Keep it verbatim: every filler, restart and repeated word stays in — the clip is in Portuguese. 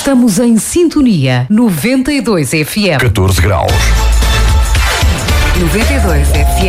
Estamos em sintonia noventa e dois F M. catorze graus. noventa e dois F M.